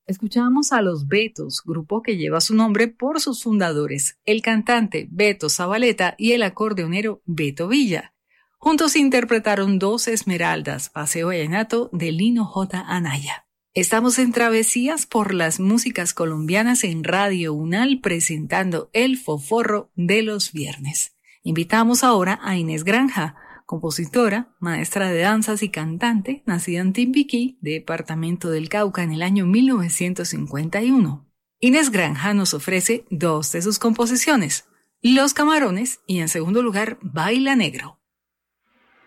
Escuchamos a Los Betos, grupo que lleva su nombre por sus fundadores, el cantante Beto Zabaleta y el acordeonero Beto Villa. Juntos interpretaron Dos Esmeraldas, Paseo Vallenato de Lino J. Anaya. Estamos en Travesías por las músicas colombianas en Radio Unal presentando El Foforro de los viernes. Invitamos ahora a Inés Granja, compositora, maestra de danzas y cantante, nacida en Timbiquí, departamento del Cauca, en el año 1951. Inés Granja nos ofrece dos de sus composiciones, Los Camarones y en segundo lugar, Baila Negro.